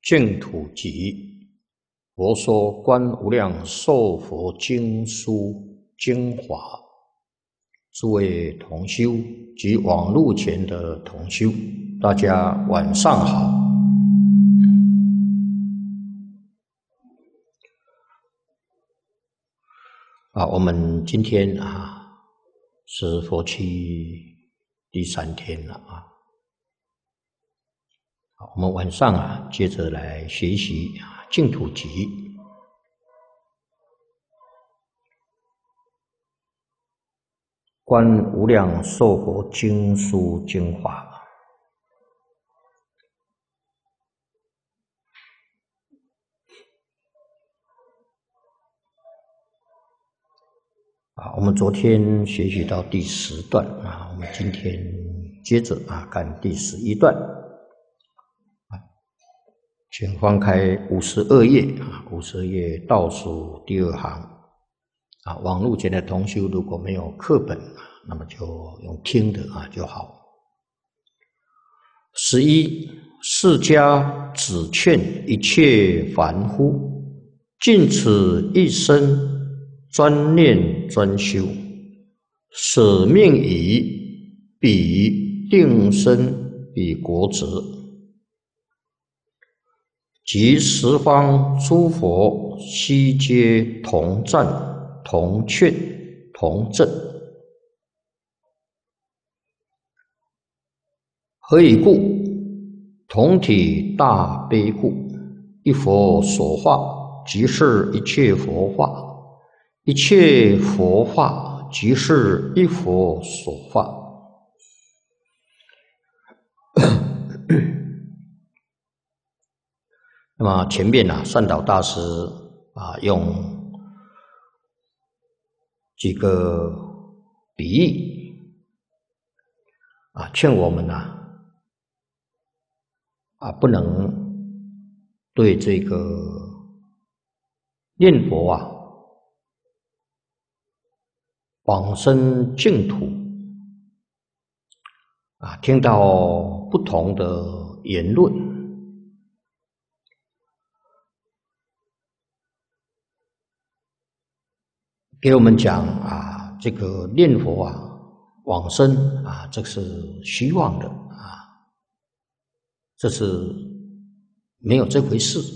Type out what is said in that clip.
净土集，佛说《观无量寿佛经书精华》，诸位同修及网络前的同修，大家晚上好。我们今天是佛期第3天了我们晚上接着来学习净土集。观无量寿佛经书精华。我们昨天学习到第10段我们今天接着看第11段。请翻开52页52页倒数第2行网络前的同修如果没有课本那么就用听的就好。11释迦只劝一切凡夫尽此一生专念专修，舍命以彼定身彼国者，即十方诸佛悉皆同赞同劝同证。何以故？同体大悲故。一佛所化即是一切佛化，一切佛化即是一佛所化。那么前面善导大师用几个比喻劝我们不能对这个念佛往生净土听到不同的言论，给我们讲这个念佛往生这是虚妄的这是没有这回事